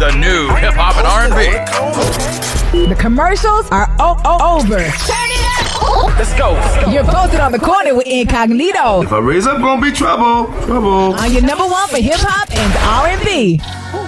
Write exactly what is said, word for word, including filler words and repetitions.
the new hip hop and R and B. The commercials are o- o- over. Turn it up. Let's go. You're posted on the corner with Incognito. If I raise up, gonna be trouble. Trouble. On your number one for hip hop and R and B.